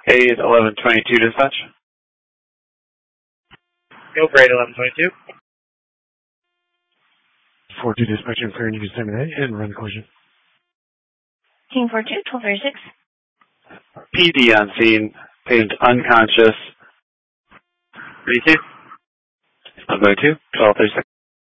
8-11-22 dispatch. Go for 8-11-22. 4-2 dispatch and Fair News 7A and run collision. King 4-2, 1236. PD on scene, patient unconscious. 32. 11-22, 1236.